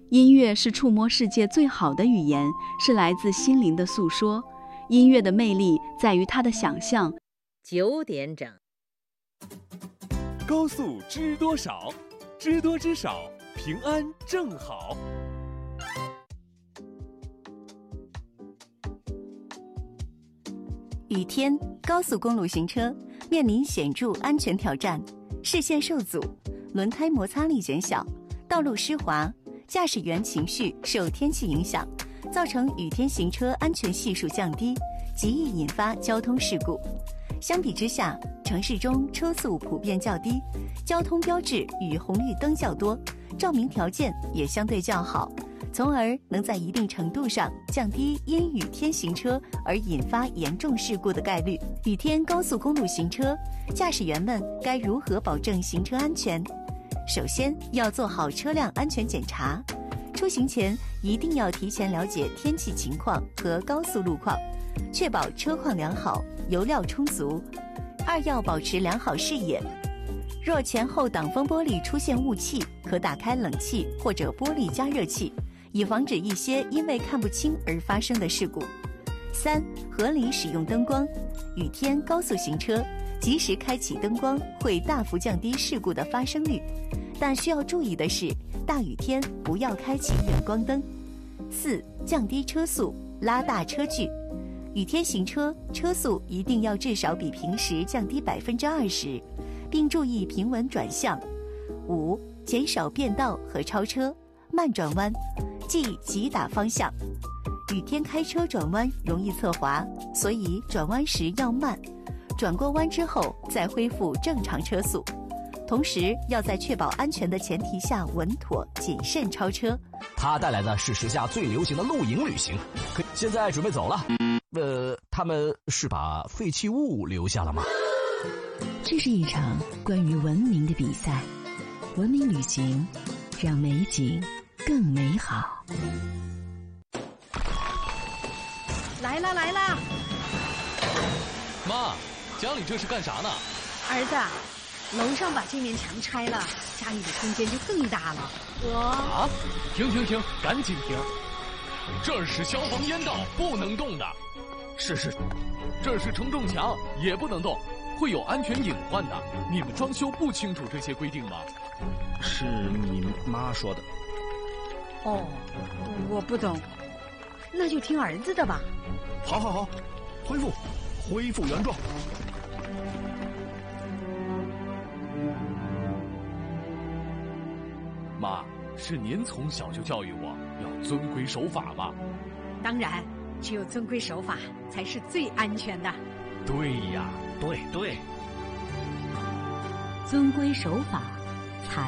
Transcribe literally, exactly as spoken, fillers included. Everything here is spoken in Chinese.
音乐是触摸世界最好的语言，是来自心灵的诉说。音乐的魅力在于它的想象。 九点整， 高速知多少？知多知少，平安正好。 雨天，高速公路行车面临显著安全挑战，视线受阻，轮胎摩擦力减小，道路湿滑，驾驶员情绪受天气影响，造成雨天行车安全系数降低，极易引发交通事故。相比之下，城市中车速普遍较低，交通标志与红绿灯较多，照明条件也相对较好，从而能在一定程度上降低因雨天行车而引发严重事故的概率。雨天高速公路行车，驾驶员们该如何保证行车安全？首先要做好车辆安全检查，出行前一定要提前了解天气情况和高速路况，确保车况良好，油料充足。二要保持良好视野，若前后挡风玻璃出现雾气，可打开冷气或者玻璃加热器，以防止一些因为看不清而发生的事故。三、合理使用灯光。雨天高速行车，及时开启灯光会大幅降低事故的发生率，但需要注意的是，大雨天不要开启远光灯。四、降低车速，拉大车距。雨天行车，车速一定要至少比平时降低百分之二十，并注意平稳转向。五、减少变道和超车，慢转弯，即急打方向。雨天开车转弯容易侧滑，所以转弯时要慢，转过弯之后再恢复正常车速。同时要在确保安全的前提下稳妥谨慎超车。 它带来的是时下最流行的露营旅行，可现在准备走了。呃，他们是把废弃物留下了吗？ 这是一场关于文明的比赛，文明旅行让美景更美好。 来啦来啦！ 妈，家里这是干啥呢？ 儿子，楼上把这面墙拆了，家里的空间就更大了。我啊！停停停，赶紧停！这儿是消防烟道，不能动的。是是，这儿是承重墙，也不能动，会有安全隐患的。你们装修不清楚这些规定吗？ 是你妈说的。 哦，我不懂，那就听儿子的吧。 好好好，恢复，恢复原状。 妈，是您从小就教育我要遵规守法吧？ 当然，只有遵规守法才是最安全的。 对呀， 对对， 遵规守法，